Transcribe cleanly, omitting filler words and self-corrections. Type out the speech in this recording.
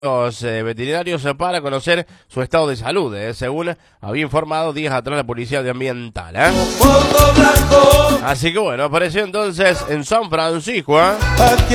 los veterinarios para conocer su estado de salud, según había informado días atrás la policía ambiental. Así que bueno, apareció entonces en San Francisco.